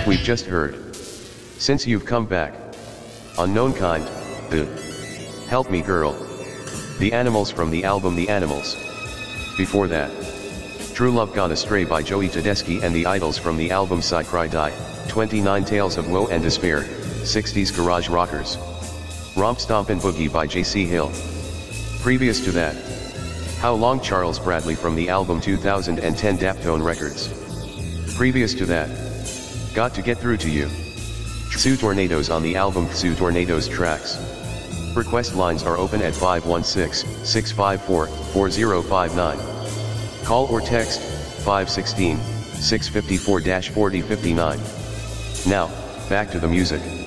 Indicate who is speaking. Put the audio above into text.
Speaker 1: We've just heard Since You've Come Back, Unknown Kind, the Help Me Girl, The Animals from the album The Animals. Before that, True Love Gone Astray by Joey Tedeschi and the Idols from the album Sigh Cry Die, 29 Tales of Woe and Despair, 60s Garage Rockers. Romp Stompin' Boogie by J.C. Hill. Previous to that, How Long Charles Bradley from the album 2010 Daptone Records. Previous to that, Got to Get Through to You. Tsu Tornadoes on the album Tsu Tornadoes Tracks. Request lines are open at 516-654-4059. Call or text 516-654-4059. Now, back to the music.